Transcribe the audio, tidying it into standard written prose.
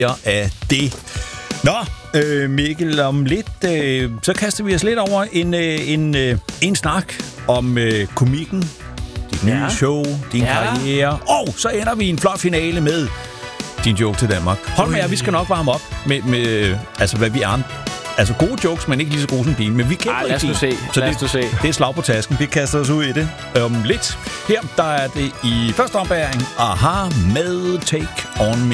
af det. Nå, Mikkel, om lidt, så kaster vi os lidt over en snak om komikken, dit nye show, din karriere, og så ender vi i en flot finale med din joke til Danmark. Hold med jer, vi skal nok varme op med altså hvad vi er. Altså gode jokes, men ikke lige så gode som dine. Men vi kender ikke dine. Lad os se. Det er slag på tasken. Vi kaster os ud i det om lidt. Her der er det i første ombæring. Aha med Take On Me.